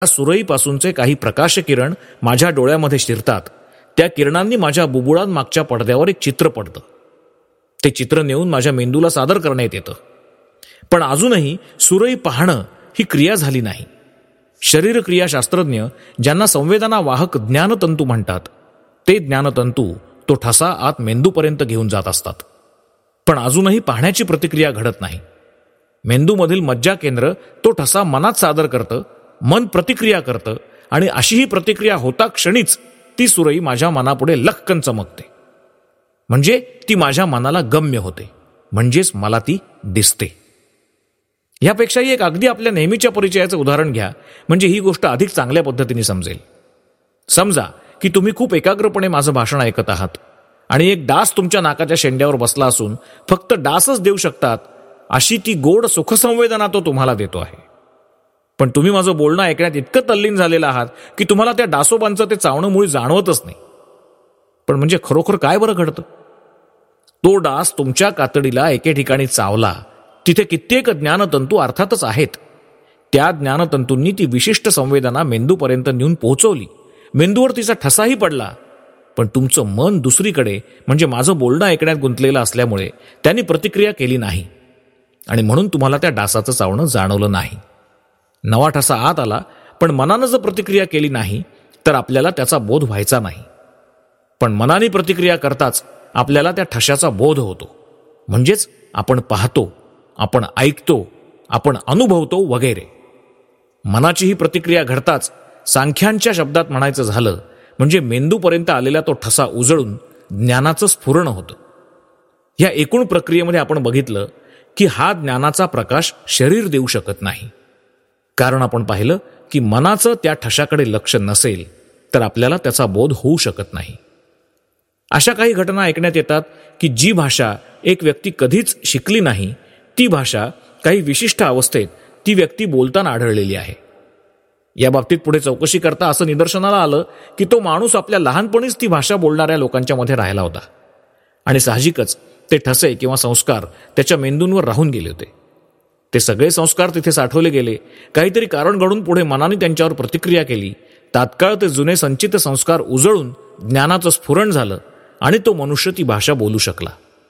सुरईपासूनचे काही प्रकाश किरण माझ्या डोळ्यामध्ये शिरतात. त्या किरणांनी माझ्या बुबुळांमागच्या पडद्यावर एक चित्र पडतं. ते चित्र नेऊन माझ्या मेंदूला सादर करण्यात येतं. पण अजूनही सुरई पाहणं ही क्रिया झाली नाही. शरीरक्रियाशास्त्रज्ञ ज्यांना संवेदना वाहक ज्ञानतंतू म्हणतात, ते ज्ञानतंतू तो ठसा आत मेंदूपर्यंत घेऊन जात असतात. पण अजूनही पाहण्याची प्रतिक्रिया घडत नाही. मेंदूमधील मज्जा केंद्र तो ठसा मनात सादर करतं, मन प्रतिक्रिया करतं आणि अशी ही प्रतिक्रिया होता क्षणीच ती सुरई माझ्या मनापुढे लख्खन चमकते. म्हणजे ती माझ्या मनाला गम्य होते, म्हणजेच मला ती दिसते. यापेक्षाही एक अगदी आपल्या नेहमीच्या परिचयाचं उदाहरण घ्या, म्हणजे ही गोष्ट अधिक चांगल्या पद्धतीने समजेल. समजा की तुम्ही खूप एकाग्रपणे माझं भाषण ऐकत आहात आणि एक डास तुमच्या नाकाच्या शेंड्यावर बसला असून फक्त डासच देऊ शकतात अशी ती गोड सुखसंवेदना तो तुम्हाला देतो आहे. पण तुम्ही माझं बोलणं ऐकण्यात इतकं तल्लीन झालेलं आहात की तुम्हाला त्या डासोबांचं ते चावणं मुळी जाणवतच नाही. पण म्हणजे खरोखर काय बरं घडतं? तो डास तुमच्या कातडीला एके ठिकाणी चावला, तिथे कित्येक ज्ञानतंतू अर्थातच आहेत. त्या ज्ञानतंतूंनी ती विशिष्ट संवेदना मेंदूपर्यंत नेऊन पोहोचवली. मेंदूवर तिचा ठसाही पडला. पण तुमचं मन दुसरीकडे म्हणजे माझं बोलणं ऐकण्यात गुंतलेलं असल्यामुळे त्यांनी प्रतिक्रिया केली नाही आणि म्हणून तुम्हाला त्या डासाचं चावणं जाणवलं नाही. नवा ठसा आत आला, पण मनानं जर प्रतिक्रिया केली नाही तर आपल्याला त्याचा बोध व्हायचा नाही. पण मनाने प्रतिक्रिया करताच आपल्याला त्या ठशाचा बोध होतो. म्हणजेच आपण पाहतो, आपण ऐकतो, आपण अनुभवतो वगैरे. मनाची ही प्रतिक्रिया घडताच सांख्यांच्या शब्दात म्हणायचं झालं म्हणजे मेंदूपर्यंत आलेला तो ठसा उजळून ज्ञानाचं स्फुरण होतं. या एकूण प्रक्रियेमध्ये आपण बघितलं की हा ज्ञानाचा प्रकाश शरीर देऊ शकत नाही. कारण आपण पाहिलं की मनाचं त्या ठशाकडे लक्ष नसेल तर आपल्याला त्याचा बोध होऊ शकत नाही. अशा काही घटना ऐकण्यात येतात की जी भाषा एक व्यक्ती कधीच शिकली नाही, ती भाषा काही विशिष्ट अवस्थेत ती व्यक्ती बोलताना आढळलेली आहे. या बाबतीत पुढे चौकशी करता असं निदर्शनाला आलं की तो माणूस आपल्या लहानपणीच ती भाषा बोलणाऱ्या लोकांच्या मध्ये राहिला होता आणि साहजिकच ते ठसे किंवा संस्कार त्याच्या मेंदूंवर राहून गेले होते. ते सगळे संस्कार तिथे साठवले गेले. काहीतरी कारण घडून पुढे मनाने त्यांच्यावर प्रतिक्रिया केली. तात्काळ ते जुने संचित संस्कार उजळून ज्ञानाचं स्फुरण झालं आणि तो मनुष्य ती भाषा बोलू शकला.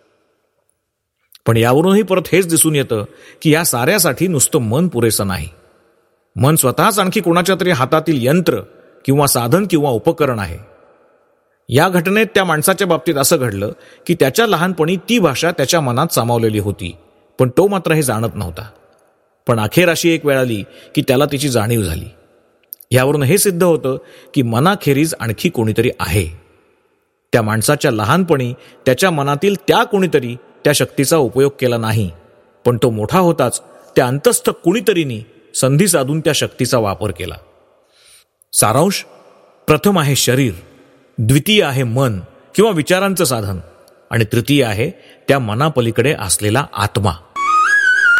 पण यावरूनही परत हेच दिसून येतं की या साऱ्यासाठी नुसतं मन पुरेसं नाही. मन स्वतःच आणखी कोणाच्या तरी हातातील यंत्र किंवा साधन किंवा उपकरण आहे. या घटनेत त्या माणसाच्या बाबतीत असं घडलं की त्याच्या लहानपणी ती भाषा त्याच्या मनात सामावलेली होती, पण तो मात्र हे जाणत नव्हता. पण अखेर अशी एक वेळ आली की त्याला तिची जाणीव झाली. यावरून हे सिद्ध होतं की मनाखेरीज आणखी कोणीतरी आहे. त्या माणसाच्या लहानपणी त्याच्या मनातील त्या कोणीतरी त्या शक्तीचा उपयोग केला नाही, पण तो मोठा होताच त्या अंतस्थ कुणीतरीनी संधी साधून त्या शक्तीचा वापर केला. सारांश: प्रथम आहे शरीर, द्वितीय आहे मन किंवा विचारांचं साधन आणि तृतीय आहे त्या मनापलीकडे असलेला आत्मा.